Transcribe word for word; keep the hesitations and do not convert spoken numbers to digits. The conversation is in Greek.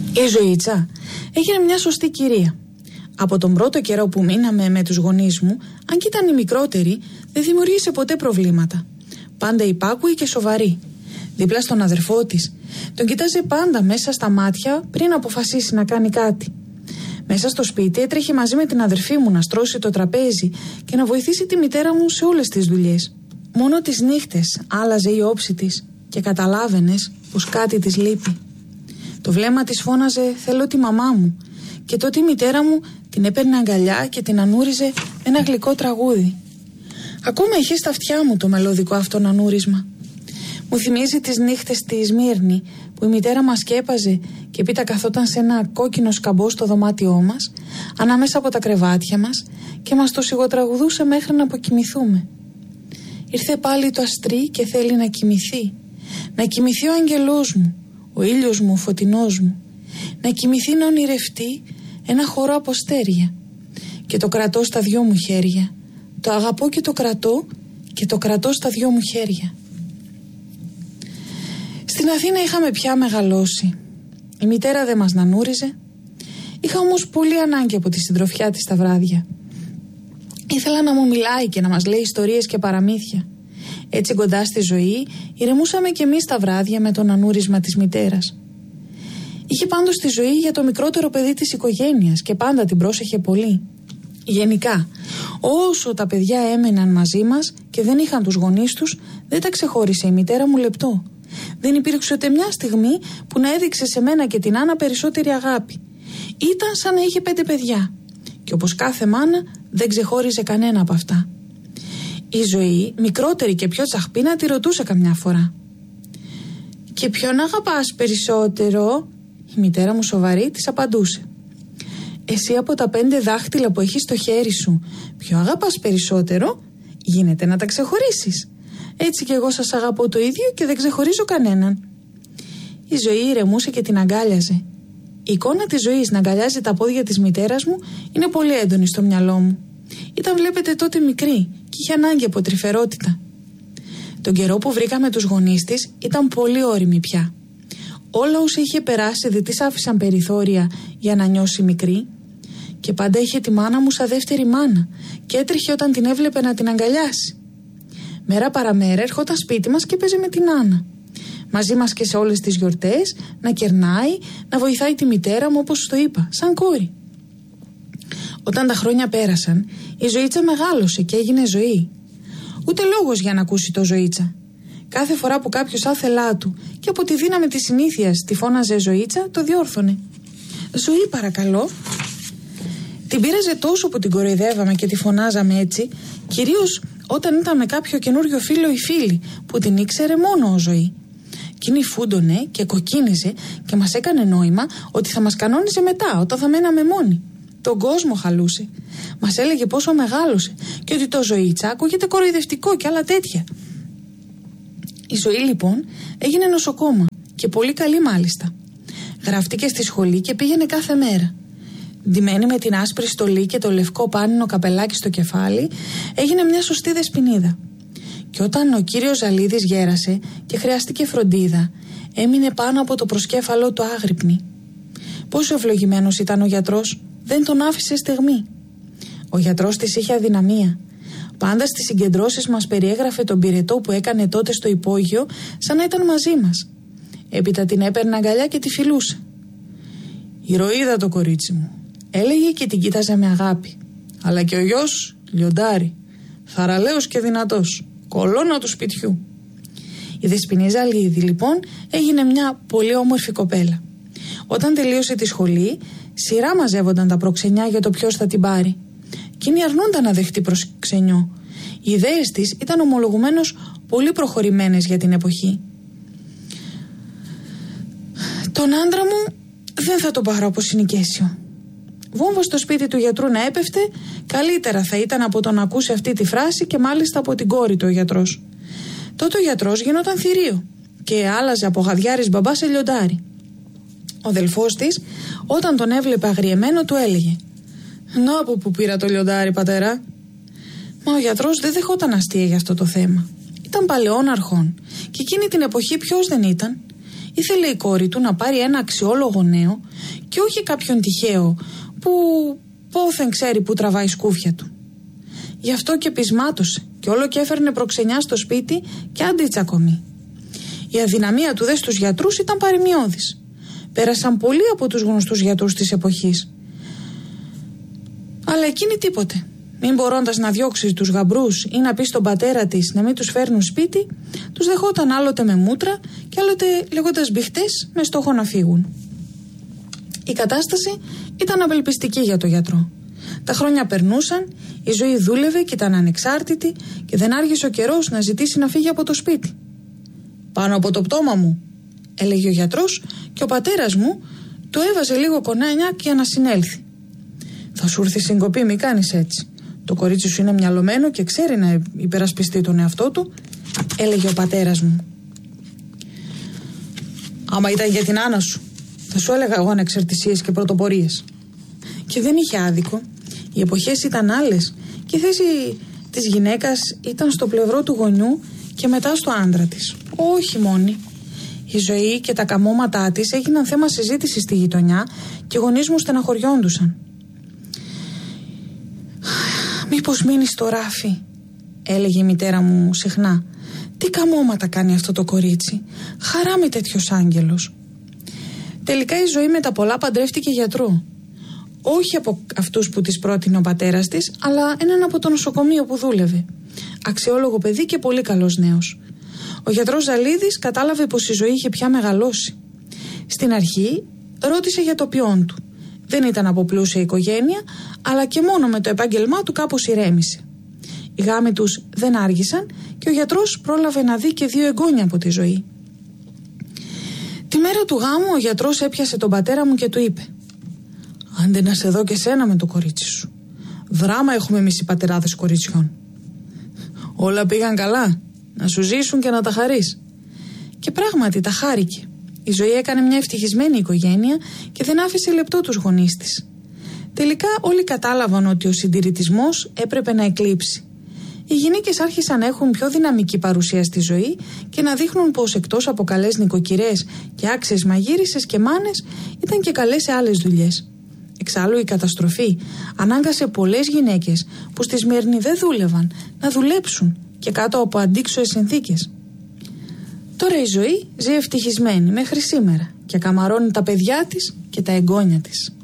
Η Ζωήτσα έγινε μια σωστή κυρία. Από τον πρώτο καιρό που μείναμε με τους γονείς μου, αν κι ήταν η μικρότερη, δεν δημιουργήσε ποτέ προβλήματα. Πάντα υπάκουη και σοβαρή. Δίπλα στον αδερφό της, τον κοιτάζε πάντα μέσα στα μάτια πριν αποφασίσει να κάνει κάτι. Μέσα στο σπίτι έτρεχε μαζί με την αδερφή μου να στρώσει το τραπέζι και να βοηθήσει τη μητέρα μου σε όλες τις δουλειές. Μόνο τις νύχτες άλλαζε η όψη της και καταλάβαινες πως κάτι της λείπει. Το βλέμμα της φώναζε «Θέλω τη μαμά μου» και τότε η μητέρα μου την έπαιρνε αγκαλιά και την ανούριζε με ένα γλυκό τραγούδι. Ακόμα είχε στα αυτιά μου το μελωδικό αυτόν ανούρισμα. Μου θυμίζει τις νύχτες στη Σμύρνη που η μητέρα μας σκέπαζε και έπειτα καθόταν σε ένα κόκκινο σκαμπό στο δωμάτιό μας, ανάμεσα από τα κρεβάτια μας και μας το σιγοτραγουδούσε μέχρι να αποκοιμηθούμε. Ήρθε πάλι το αστρί και θέλει να κοιμηθεί. Να κοιμηθεί ο αγγελός μου, ο ήλιος μου, ο φωτεινός μου. Να κοιμηθεί να ονειρευτεί ένα χώρο από αστέρια. Και το κρατώ στα δυο μου χέρια. Το αγαπώ και το κρατώ και το κρατώ στα δυο μου χέρια. Στην Αθήνα είχαμε πια μεγαλώσει. Η μητέρα δεν μας νανούριζε. Είχα όμως πολύ ανάγκη από τη συντροφιά της τα βράδια. Ήθελα να μου μιλάει και να μας λέει ιστορίες και παραμύθια. Έτσι κοντά στη ζωή ηρεμούσαμε κι εμείς τα βράδια με το νανούρισμα της μητέρας. Είχε πάντως τη ζωή για το μικρότερο παιδί της οικογένειας και πάντα την πρόσεχε πολύ. Γενικά, όσο τα παιδιά έμεναν μαζί μας και δεν είχαν τους γονείς τους, δεν τα ξεχώρισε η μητέρα μου λεπτό. Δεν υπήρξε ούτε μια στιγμή που να έδειξε σε μένα και την Άννα περισσότερη αγάπη. Ήταν σαν να είχε πέντε παιδιά. Και όπως κάθε μάνα δεν ξεχώριζε κανένα από αυτά. Η Ζωή, μικρότερη και πιο τσαχπίνα, τη ρωτούσε καμιά φορά. «Και ποιον αγαπάς περισσότερο?» Η μητέρα μου σοβαρή της απαντούσε. «Εσύ από τα πέντε δάχτυλα που έχεις στο χέρι σου, ποιο αγαπάς περισσότερο? Γίνεται να τα ξεχωρίσεις. Έτσι κι εγώ σας αγαπώ το ίδιο και δεν ξεχωρίζω κανέναν». Η Ζωή ηρεμούσε και την αγκάλιαζε. Η εικόνα της Ζωής να αγκαλιάζει τα πόδια της μητέρας μου είναι πολύ έντονη στο μυαλό μου. Ήταν, βλέπετε, τότε μικρή και είχε ανάγκη από τρυφερότητα. Τον καιρό που βρήκαμε τους γονείς της ήταν πολύ όριμη πια. Όλα όσα είχε περάσει δεν της άφησαν περιθώρια για να νιώσει μικρή. Και πάντα είχε τη μάνα μου σαν δεύτερη μάνα και έτρεχε όταν την έβλεπε να την αγκαλιάσει. Μέρα παραμέρα ερχόταν σπίτι μας και παίζε με την Άννα. Μαζί μας και σε όλες τις γιορτές, να κερνάει, να βοηθάει τη μητέρα μου όπως το είπα, σαν κόρη. Όταν τα χρόνια πέρασαν, η Ζωήτσα μεγάλωσε και έγινε Ζωή. Ούτε λόγος για να ακούσει το Ζωήτσα. Κάθε φορά που κάποιος άθελά του και από τη δύναμη της συνήθειας τη φώναζε Ζωήτσα, το διόρθωνε. «Ζωή, παρακαλώ». Την πείραζε τόσο που την κοροϊδεύαμε και τη φωνάζαμε έτσι, κυρίως όταν ήταν με κάποιο καινούριο φίλο ή φίλη που την ήξερε μόνο ο Ζωή. Εκείνη φούντωνε και κοκκίνιζε και μας έκανε νόημα ότι θα μας κανόνιζε μετά όταν θα μέναμε μόνοι. Τον κόσμο χαλούσε. Μας έλεγε πόσο μεγάλωσε και ότι το Ζωήτσα ακούγεται κοροϊδευτικό και άλλα τέτοια. Η Ζωή λοιπόν έγινε νοσοκόμα και πολύ καλή μάλιστα. Γραφτήκε στη σχολή και πήγαινε κάθε μέρα. Ντυμένη με την άσπρη στολή και το λευκό πάνινο καπελάκι στο κεφάλι, έγινε μια σωστή δεσποινίδα. Και όταν ο κύριος Ζαλίδης γέρασε και χρειάστηκε φροντίδα, έμεινε πάνω από το προσκέφαλό του άγρυπνη. Πόσο ευλογημένος ήταν ο γιατρός, δεν τον άφησε στιγμή. Ο γιατρός της είχε αδυναμία. Πάντα στις συγκεντρώσεις μας περιέγραφε τον πυρετό που έκανε τότε στο υπόγειο, σαν να ήταν μαζί μας. Έπειτα την έπαιρνε αγκαλιά και τη φιλούσε. «Ηρωίδα το κορίτσι μου», έλεγε και την κοίταζε με αγάπη. «Αλλά και ο γιος, λιοντάρι, θαραλέος και δυνατός, κολόνα του σπιτιού». Η Δεσποινή Ζαλίδη λοιπόν έγινε μια πολύ όμορφη κοπέλα. Όταν τελείωσε τη σχολή, σειρά μαζεύονταν τα προξενιά για το ποιος θα την πάρει. Εκείνη αρνούνταν να δεχτεί προξενιό. Οι ιδέες της ήταν ομολογουμένως πολύ προχωρημένες για την εποχή. «Τον άντρα μου δεν θα τον πάρω από συνοικέσιο». Βόμβα στο σπίτι του γιατρού να έπεφτε, καλύτερα θα ήταν από το να ακούσει αυτή τη φράση και μάλιστα από την κόρη του ο γιατρός. Τότε ο γιατρός γινόταν θηρίο και άλλαζε από γαδιάρης μπαμπά σε λιοντάρι. Ο αδελφός της, όταν τον έβλεπε αγριεμένο, του έλεγε: «Να από που πήρα το λιοντάρι, πατέρα». Μα ο γιατρός δεν δεχόταν αστεία για αυτό το θέμα. Ήταν παλαιών αρχών και εκείνη την εποχή ποιος δεν ήταν. Ήθελε η κόρη του να πάρει ένα αξιόλογο νέο και όχι κάποιον τυχαίο που πόθεν ξέρει που τραβάει σκούφια του. Γι' αυτό και πεισμάτωσε και όλο και έφερνε προξενιά στο σπίτι και αντιτσακωμή. Η αδυναμία του δε στους γιατρούς ήταν παροιμιώδης. Πέρασαν πολλοί από τους γνωστούς γιατρούς της εποχής. Αλλά εκείνη τίποτε. Μην μπορώντας να διώξει τους γαμπρούς ή να πει στον πατέρα της να μην τους φέρνουν σπίτι, τους δεχόταν άλλοτε με μούτρα και άλλοτε λέγοντας μπιχτές με στόχο να φύγουν. Η κατάσταση ήταν απελπιστική για το γιατρό. Τα χρόνια περνούσαν, η ζωή δούλευε και ήταν ανεξάρτητη και δεν άργησε ο καιρός να ζητήσει να φύγει από το σπίτι. «Πάνω από το πτώμα μου», έλεγε ο γιατρός, και ο πατέρας μου του έβαζε λίγο κονάνια για να συνέλθει. «Θα σου έρθει συγκοπή, μη κάνεις έτσι. Το κορίτσι σου είναι μυαλωμένο και ξέρει να υπερασπιστεί τον εαυτό του», έλεγε ο πατέρας μου. «Άμα ήταν για την Άννα σου, θα σου έλεγα εγώ ανεξαρτησίες και πρωτοπορίες». Και δεν είχε άδικο. Οι εποχές ήταν άλλες και η θέση της γυναίκας ήταν στο πλευρό του γονιού και μετά στο άντρα της. Όχι μόνη. Η ζωή και τα καμώματά της έγιναν θέμα συζήτησης στη γειτονιά και οι γονείς μου στεναχωριόντουσαν. «Μήπως μείνει στο ράφι», έλεγε η μητέρα μου συχνά. «Τι καμώματα κάνει αυτό το κορίτσι. Χαρά τέτοιος άγγελος». Τελικά η ζωή με τα πολλά παντρεύτηκε γιατρό. Όχι από αυτούς που της πρότεινε ο πατέρας της, αλλά έναν από το νοσοκομείο που δούλευε. Αξιόλογο παιδί και πολύ καλός νέος. Ο γιατρός Ζαλίδης κατάλαβε πως η ζωή είχε πια μεγαλώσει. Στην αρχή ρώτησε για το ποιόν του. Δεν ήταν από πλούσια οικογένεια, αλλά και μόνο με το επάγγελμά του κάπως ηρέμησε. Οι γάμοι τους δεν άργησαν και ο γιατρός πρόλαβε να δει και δύο εγγόνια από τη ζωή. Τη μέρα του γάμου ο γιατρός έπιασε τον πατέρα μου και του είπε: «Άντε να σε δω και σένα με το κορίτσι σου. Δράμα έχουμε εμείς οι πατεράδες κοριτσιών. Όλα πήγαν καλά. Να σου ζήσουν και να τα χαρείς». Και πράγματι τα χάρηκε. Η ζωή έκανε μια ευτυχισμένη οικογένεια και δεν άφησε λεπτό τους γονείς της. Τελικά όλοι κατάλαβαν ότι ο συντηρητισμός έπρεπε να εκλείψει. Οι γυναίκες άρχισαν να έχουν πιο δυναμική παρουσία στη ζωή και να δείχνουν πως εκτός από καλές νοικοκυρές και άξιες μαγείρισες και μάνες ήταν και καλές σε άλλες δουλειές. Εξάλλου η καταστροφή ανάγκασε πολλές γυναίκες που στη Σμύρνη δεν δούλευαν να δουλέψουν και κάτω από αντίξωες συνθήκες. Τώρα η ζωή ζει ευτυχισμένη μέχρι σήμερα και καμαρώνει τα παιδιά της και τα εγγόνια της.